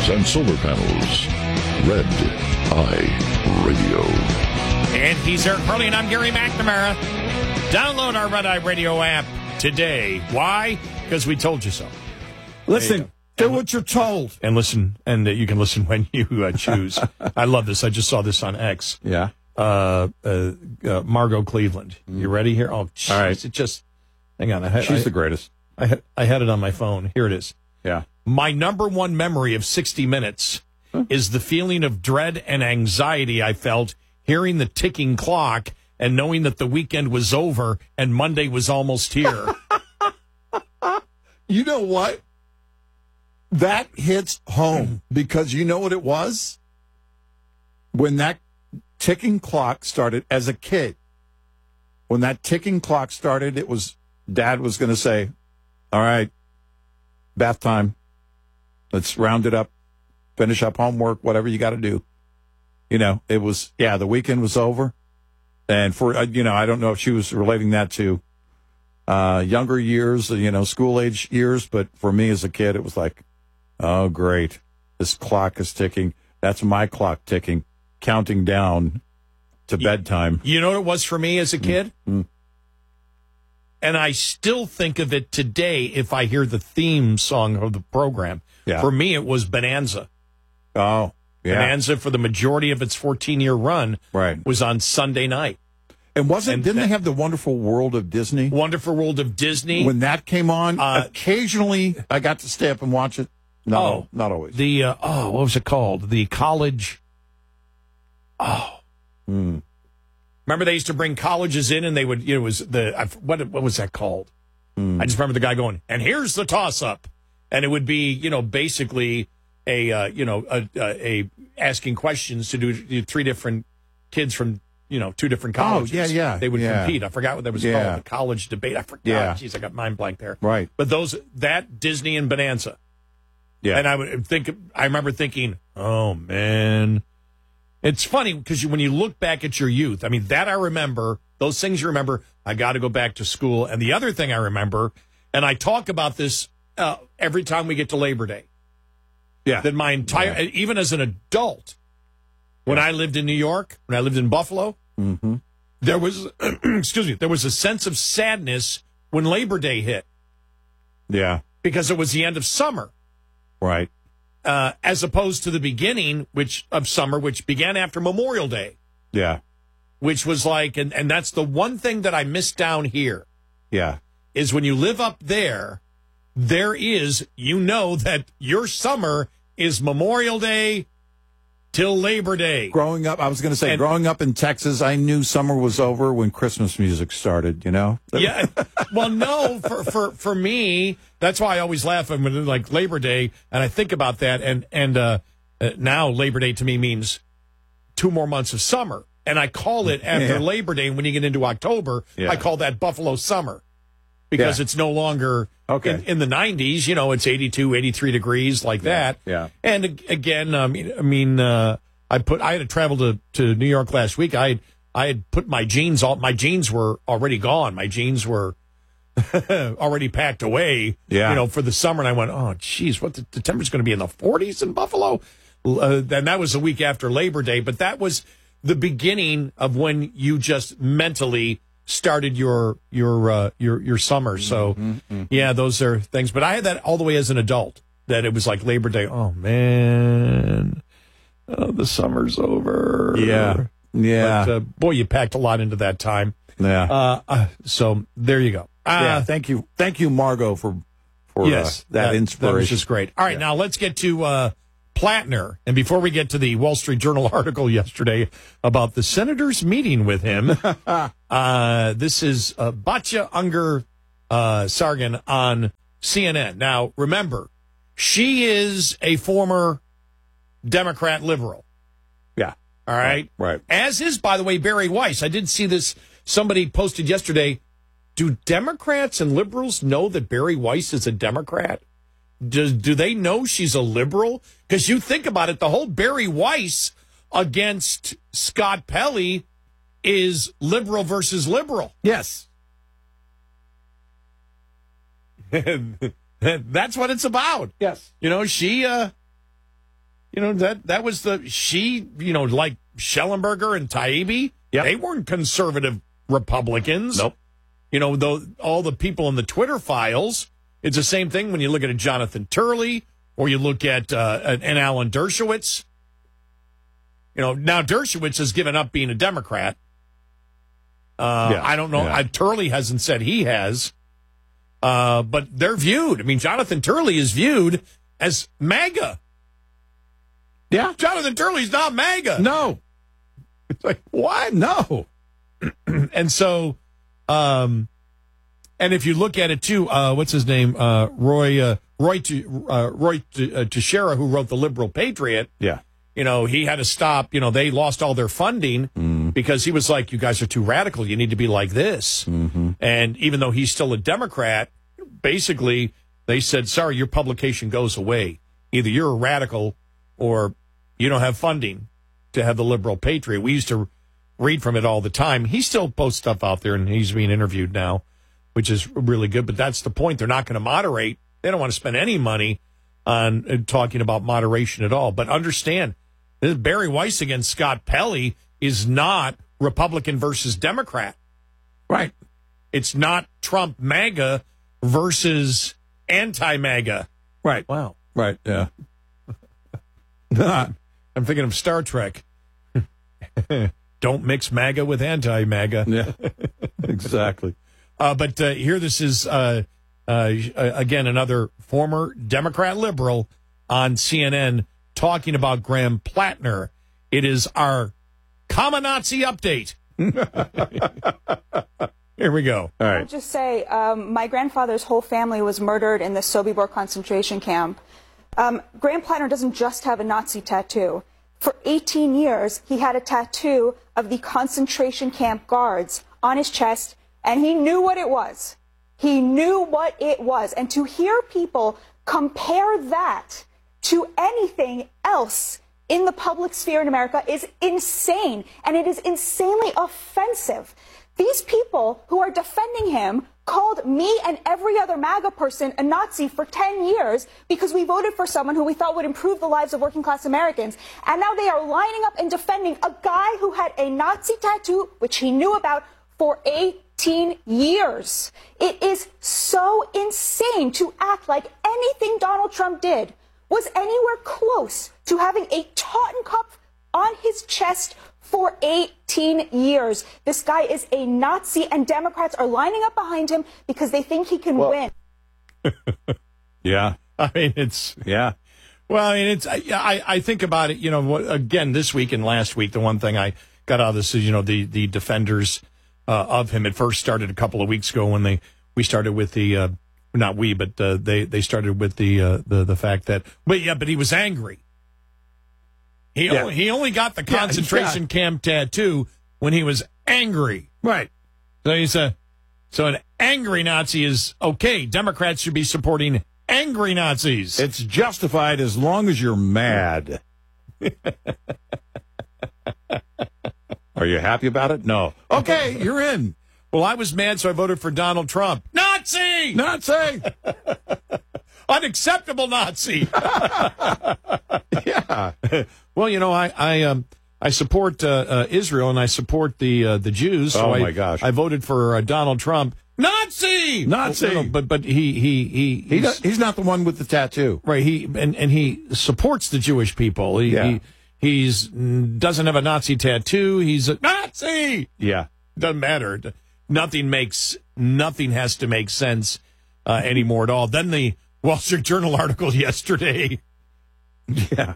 batteries and solar panels. Red Eye Radio. And he's Eric Harley, and I'm Gary McNamara. Download our Red Eye Radio app today. Why? Because we told you so. Listen, do what you're told. And listen, and you can listen when you choose. I love this. I just saw this on X. Yeah. Margot Cleveland. You ready here? Oh, geez, all right. It just, hang on. She's the greatest. I had it on my phone. Here it is. Yeah. My number one memory of 60 Minutes is the feeling of dread and anxiety I felt hearing the ticking clock and knowing that the weekend was over and Monday was almost here. You know what? That hits home because you know what it was? When that ticking clock started as a kid, when that ticking clock started, it was Dad was going to say, all right, bath time. Let's round it up, finish up homework, whatever you got to do. You know, it was, the weekend was over. And for, I don't know if she was relating that to younger years, school age years. But for me as a kid, it was like, oh, great. This clock is ticking. That's my clock ticking, counting down to bedtime. You know what it was for me as a kid? Mm-hmm. And I still think of it today if I hear the theme song of the program. Yeah. For me, it was Bonanza. Oh, yeah. Bonanza, for the majority of its 14-year run, was on Sunday night. And didn't they have the Wonderful World of Disney? Wonderful World of Disney. When that came on, occasionally I got to stay up and watch it. No, not always. The, what was it called? The college. Remember they used to bring colleges in and they would, it was what was that called? I just remember the guy going, and here's the toss-up. And it would be, basically a asking questions to do three different kids from, two different colleges. Oh, yeah. They would compete. I forgot what that was called. The college debate. I forgot. Yeah. Jeez, I got mind blank there. Right. But that Disney and Bonanza. Yeah. And I remember thinking, oh, man. It's funny because when you look back at your youth, I mean, that I remember, those things you remember, I got to go back to school. And the other thing I remember, and I talk about this every time we get to Labor Day. Yeah. That my entire, even as an adult, when I lived in New York, when I lived in Buffalo, there was, there was a sense of sadness when Labor Day hit. Yeah. Because it was the end of summer. Right. As opposed to the beginning of summer, which began after Memorial Day. Yeah. Which was like, and that's the one thing that I miss down here. Yeah. Is when you live up there is, that your summer is Memorial Day till Labor Day. Growing up, I was going to say, growing up in Texas, I knew summer was over when Christmas music started, Yeah. Well, no, for me, that's why I always laugh when like Labor Day, and I think about that, and now Labor Day to me means 2 more months of summer, and I call it after Labor Day, and when you get into October, I call that Buffalo summer. Because it's no longer in the 90s, it's 82, 83 degrees like that. Yeah. And again, I had to travel to New York last week. I had put my jeans my jeans were already gone. My jeans were already packed away, for the summer. And I went, oh, geez, what the temperature's going to be in the 40s in Buffalo? And that was a week after Labor Day. But that was the beginning of when you just mentally started your summer. So, those are things. But I had that all the way as an adult, that it was like Labor Day. Oh, man, the summer's over. Yeah. Yeah. But, boy, you packed a lot into that time. Yeah. So there you go. Thank you. Thank you, Margot, for that inspiration. That was just great. All right, now let's get to Plattner. And before we get to the Wall Street Journal article yesterday about the senators meeting with him, this is Batya Unger Sargon on CNN. Now, remember, she is a former Democrat liberal. Yeah. All right? Right. As is, by the way, Barry Weiss. I did see this. Somebody posted yesterday, do Democrats and liberals know that Barry Weiss is a Democrat? Do they know she's a liberal? Because you think about it, the whole Barry Weiss against Scott Pelley is liberal versus liberal. Yes. That's what it's about. Yes. She that was like Schellenberger and Taibbi. Yep. They weren't conservative Republicans. Nope. All the people in the Twitter files, it's the same thing when you look at a Jonathan Turley or you look at an Alan Dershowitz. Now Dershowitz has given up being a Democrat. I don't know. Yeah. Turley hasn't said he has. But they're viewed. I mean, Jonathan Turley is viewed as MAGA. Yeah. Jonathan Turley's not MAGA. No. It's like, what? No. And so, and if you look at it too, what's his name? Roy Teixeira, who wrote The Liberal Patriot. Yeah. He had to stop. They lost all their funding because he was like, you guys are too radical. You need to be like this. Mm-hmm. And even though he's still a Democrat, basically they said, sorry, your publication goes away. Either you're a radical or you don't have funding to have The Liberal Patriot. We used to read from it all the time. He still posts stuff out there, and he's being interviewed now, which is really good. But that's the point. They're not going to moderate. They don't want to spend any money on talking about moderation at all. But understand, this Barry Weiss against Scott Pelley is not Republican versus Democrat. Right. It's not Trump MAGA versus anti-MAGA. Right. Wow. Right. Yeah. I'm thinking of Star Trek. Don't mix MAGA with anti-MAGA. Yeah. Exactly. But here, this is, again, another former Democrat liberal on CNN talking about Graham Plattner. It is our Common Nazi update. Here we go. All right. I'll just say, my grandfather's whole family was murdered in the Sobibor concentration camp. Graham Plattner doesn't just have a Nazi tattoo. For 18 years, he had a tattoo of the concentration camp guards on his chest, and he knew what it was. He knew what it was. And to hear people compare that to anything else in the public sphere in America is insane, and it is insanely offensive. These people who are defending him called me and every other MAGA person a Nazi for 10 years because we voted for someone who we thought would improve the lives of working class Americans. And now they are lining up and defending a guy who had a Nazi tattoo, which he knew about, for 18 years. It is so insane to act like anything Donald Trump did was anywhere close to having a Totenkopf on his chest for 18 years. This guy is a Nazi, and Democrats are lining up behind him because they think he can win. Yeah. I mean, it's... Yeah. Well, I mean, it's... I think about it, again, this week and last week, the one thing I got out of this is, the defenders of him. It first started a couple of weeks ago when we started with the... not we, but they started with the fact that... But he was angry. He only got the concentration camp tattoo when he was angry. Right. So an angry Nazi is okay. Democrats should be supporting angry Nazis. It's justified as long as you're mad. Are you happy about it? No. Okay, you're in. Well, I was mad, so I voted for Donald Trump. Nazi! Nazi! Unacceptable Nazi. Yeah. Well, I support Israel and I support the Jews. So my gosh! I voted for Donald Trump. Nazi. Nazi. But he's not the one with the tattoo, right? He supports the Jewish people. He doesn't have a Nazi tattoo. He's a Nazi. Yeah. Doesn't matter. Nothing has to make sense anymore at all. Then the Wall Street Journal article yesterday. Yeah.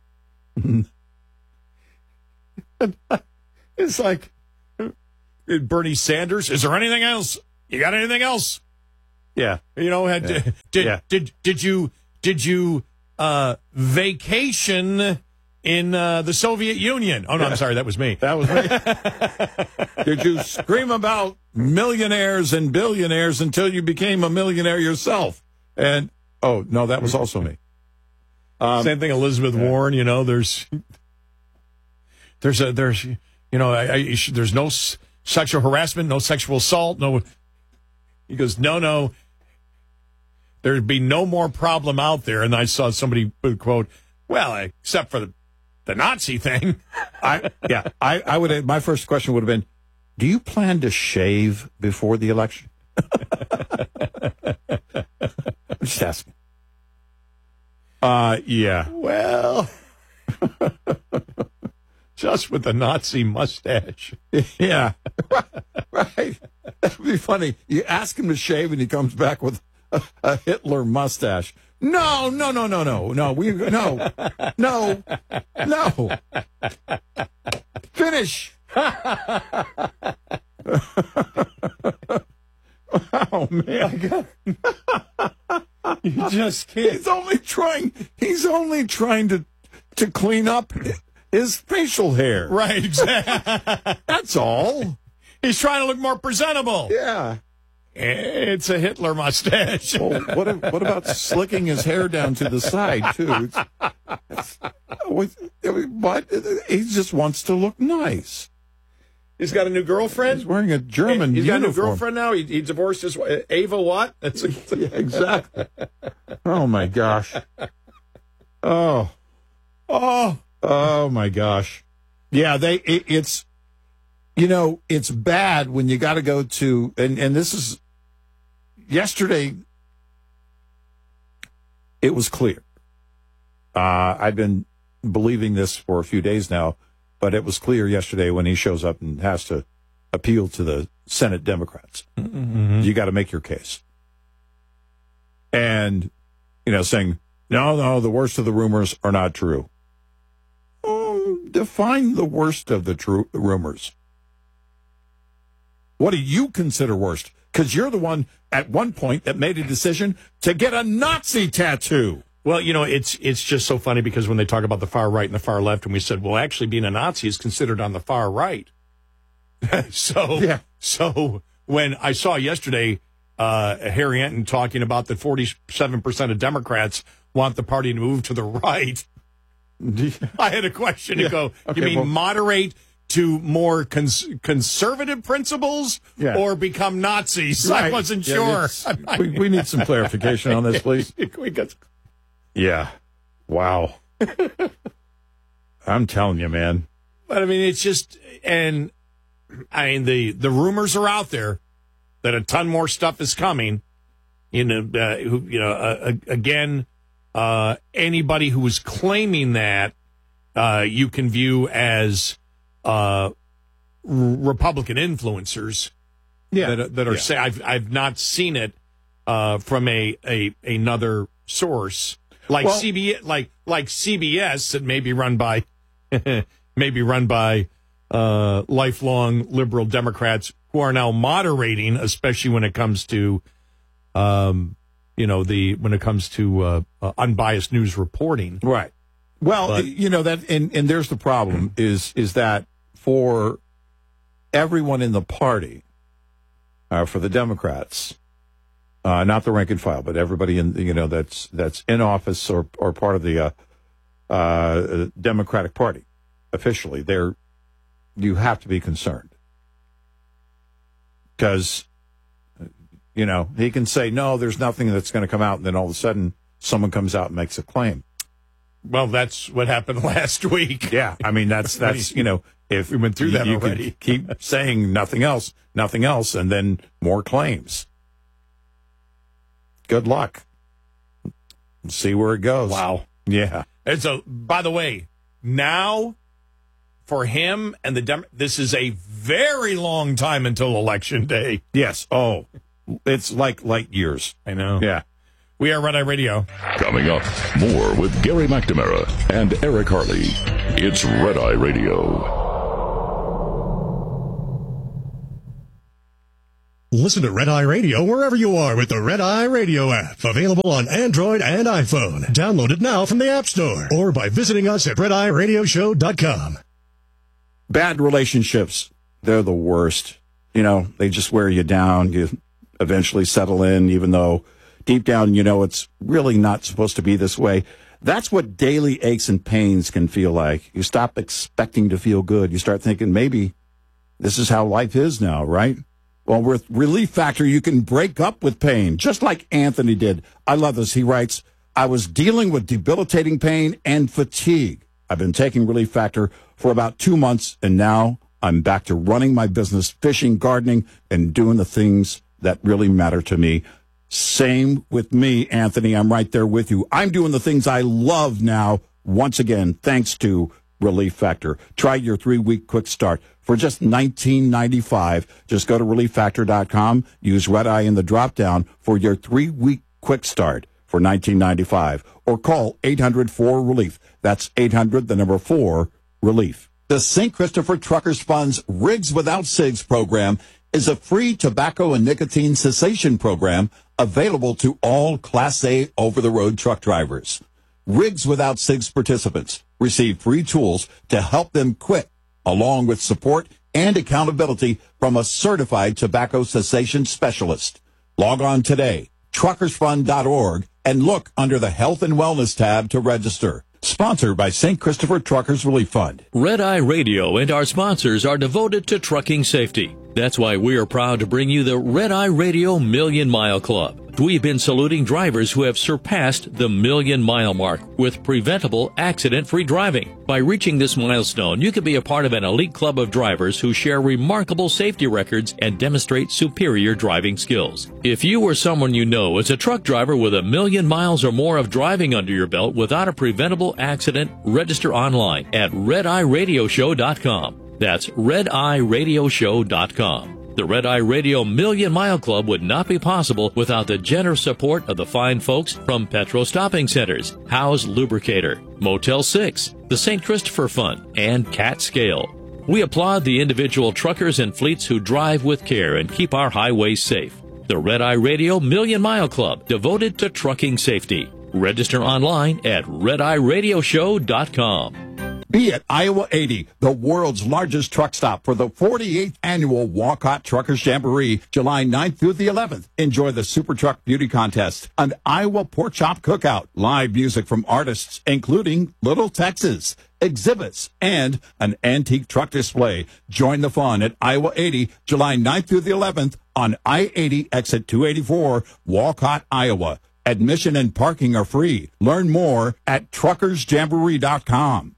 It's like Bernie Sanders. Is there anything else? You got anything else? Yeah. Did you vacation in the Soviet Union? Oh no, I'm sorry, that was me. That was me. Did you scream about millionaires and billionaires until you became a millionaire yourself? And oh no, that was also me. Same thing, Elizabeth Warren. There's no sexual harassment, no sexual assault, no. He goes, no, there'd be no more problem out there. And I saw somebody quote, Well, except for the Nazi thing. I would. My first question would have been, do you plan to shave before the election? I'm just asking. Yeah. Well, just with the Nazi mustache. Yeah. Right. That would be funny. You ask him to shave and he comes back with a Hitler mustache. No. Finish. Oh man. You just can't. He's only trying to clean up his facial hair. Right, exactly. That's all. He's trying to look more presentable. Yeah. It's a Hitler mustache. Well, what about slicking his hair down to the side, too? But he just wants to look nice. He's got a new girlfriend? He's wearing a German He's got uniform. a new girlfriend now? He divorced his wife. Ava what? Yeah, exactly. Oh, my gosh. Oh, my gosh. Yeah, it's, it's bad when you got to go to, and this is, yesterday, it was clear. I've been believing this for a few days now, but it was clear yesterday when he shows up and has to appeal to the Senate Democrats. Mm-hmm. You got to make your case. And, saying, no, the worst of the rumors are not true. Define the worst of the true rumors. What do you consider worst? Because you're the one at one point that made a decision to get a Nazi tattoo. Well, it's just so funny because when they talk about the far right and the far left, and we said, well, actually being a Nazi is considered on the far right. So when I saw yesterday Harry Enton talking about that 47% of Democrats want the party to move to the right, I had a question to go, you mean moderate to more conservative principles or become Nazis? Right. I wasn't sure. We need some clarification on this, please. Yeah. Wow. I'm telling you, man. But, it's just, and, the rumors are out there that a ton more stuff is coming. Again, anybody who is claiming that you can view as Republican influencers that are saying, I've not seen it from another source like CBS, like CBS that may be run by lifelong liberal Democrats who are now moderating, especially when it comes to unbiased news reporting. Right. Well, that and there's the problem is that for everyone in the party, for the Democrats, not the rank and file, but everybody in that's in office or part of the Democratic Party officially, you have to be concerned because he can say no, there's nothing that's going to come out, and then all of a sudden someone comes out and makes a claim. Well, that's what happened last week. Yeah, that's if we went through that already, keep saying nothing else, and then more claims. Good luck. See where it goes. Wow. Yeah. And so, by the way, now for him and this is a very long time until Election Day. Yes. Oh, it's like light years. I know. Yeah. We are Red Eye Radio. Coming up, more with Gary McNamara and Eric Harley. It's Red Eye Radio. Listen to Red Eye Radio wherever you are with the Red Eye Radio app. Available on Android and iPhone. Download it now from the App Store or by visiting us at RedEyeRadioshow.com. Bad relationships, they're the worst. They just wear you down. You eventually settle in, even though deep down, it's really not supposed to be this way. That's what daily aches and pains can feel like. You stop expecting to feel good. You start thinking maybe this is how life is now, right? Well, with Relief Factor, you can break up with pain, just like Anthony did. I love this. He writes, I was dealing with debilitating pain and fatigue. I've been taking Relief Factor for about 2 months, and now I'm back to running my business, fishing, gardening, and doing the things that really matter to me. Same with me, Anthony. I'm right there with you. I'm doing the things I love now, once again, thanks to Relief Factor. Try your 3-week quick start for just $19.95. Just go to ReliefFactor.com. Use Red Eye in the drop-down for your 3-week quick start for $19.95. Or call 800-4-RELIEF. That's 800-4-RELIEF. The St. Christopher Truckers Fund's Rigs Without Cigs program is a free tobacco and nicotine cessation program available to all Class A over-the-road truck drivers. Rigs Without Cigs participants receive free tools to help them quit, along with support and accountability from a certified tobacco cessation specialist. Log on today, truckersfund.org, and look under the Health and Wellness tab to register. Sponsored by St. Christopher Truckers Relief Fund. Red Eye Radio and our sponsors are devoted to trucking safety. That's why we are proud to bring you the Red Eye Radio Million Mile Club. We've been saluting drivers who have surpassed the million-mile mark with preventable, accident-free driving. By reaching this milestone, you can be a part of an elite club of drivers who share remarkable safety records and demonstrate superior driving skills. If you or someone you know is a truck driver with 1 million miles or more of driving under your belt without a preventable accident, register online at RedEyeRadioShow.com. That's RedEyeRadioShow.com. The Red Eye Radio Million Mile Club would not be possible without the generous support of the fine folks from Petro Stopping Centers, Howe's Lubricator, Motel 6, the St. Christopher Fund, and Cat Scale. We applaud the individual truckers and fleets who drive with care and keep our highways safe. The Red Eye Radio Million Mile Club, devoted to trucking safety. Register online at RedEyeRadioShow.com. Be at Iowa 80, the world's largest truck stop for the 48th annual Walcott Truckers Jamboree, July 9th through the 11th. Enjoy the Super Truck Beauty Contest, an Iowa Pork Chop Cookout, live music from artists including Little Texas, exhibits, and an antique truck display. Join the fun at Iowa 80, July 9th through the 11th on I-80 exit 284, Walcott, Iowa. Admission and parking are free. Learn more at truckersjamboree.com.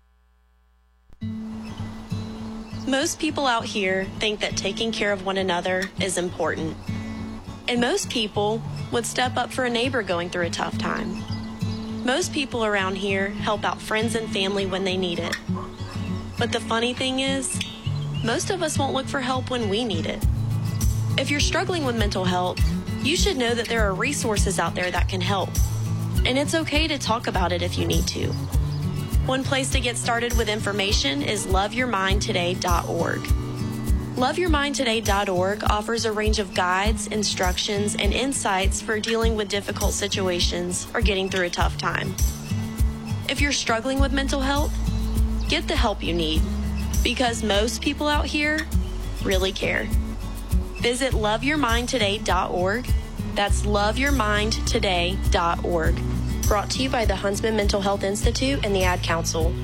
Most people out here think that taking care of one another is important. And most people would step up for a neighbor going through a tough time. Most people around here help out friends and family when they need it. But the funny thing is, most of us won't look for help when we need it. If you're struggling with mental health, you should know that there are resources out there that can help. And it's okay to talk about it if you need to. One place to get started with information is loveyourmindtoday.org. Loveyourmindtoday.org offers a range of guides, instructions, and insights for dealing with difficult situations or getting through a tough time. If you're struggling with mental health, get the help you need, because most people out here really care. Visit loveyourmindtoday.org. That's loveyourmindtoday.org. Brought to you by the Huntsman Mental Health Institute and the Ad Council.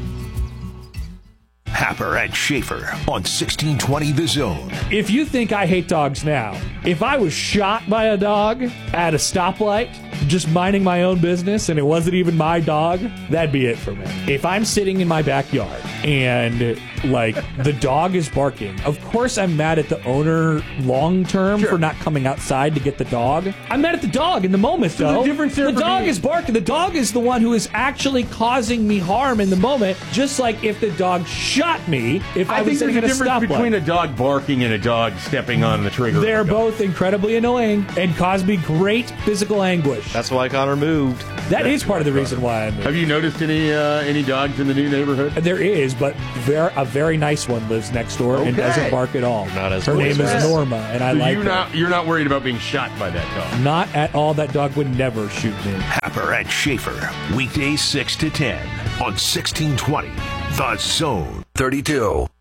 Happer and Schaefer on 1620 The Zone. If you think I hate dogs now, if I was shot by a dog at a stoplight, just minding my own business, and it wasn't even my dog, that'd be it for me. If I'm sitting in my backyard and, like, the dog is barking, of course I'm mad at the owner long term for not coming outside to get the dog. I'm mad at the dog in the moment, though. The dog is barking. The dog is the one who is actually causing me harm in the moment, just like if the dog shot me if I was sitting at a stoplight. I think there's a difference between a dog barking and a dog stepping on the trigger. They're both incredibly annoying and cause me great physical anguish. That's why Connor moved. That is part of the reason why I moved. Have you noticed any dogs in the new neighborhood? There is, but a very nice one lives next door and doesn't bark at all. Her name is Norma, and I like her. You're not worried about being shot by that dog? Not at all. That dog would never shoot me. Happer and Schaefer, weekdays 6 to 10 on 1620 The Zone. 32.